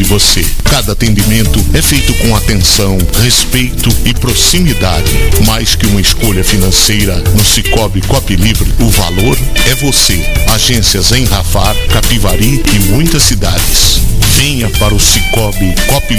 você. Cada atendimento é feito com atenção, respeito e proximidade. Mais que uma escolha financeira, no Cicobi Copilivre, o valor é você. Agências em Rafar, Capivari e muitas cidades. Venha para o Cicobi Copilivre.